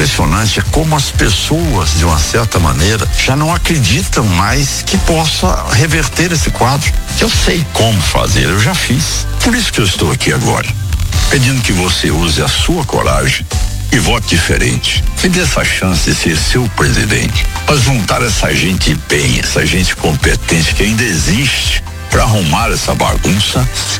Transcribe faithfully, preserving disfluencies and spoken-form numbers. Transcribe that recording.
impressionante é como as pessoas, de uma certa maneira, já não acreditam mais que possa reverter esse quadro. Eu sei como fazer, eu já fiz. Por isso que eu estou aqui agora, pedindo que você use a sua coragem e vote diferente. Me dê essa chance de ser seu presidente, para juntar essa gente bem, essa gente competente que ainda existe, para arrumar essa bagunça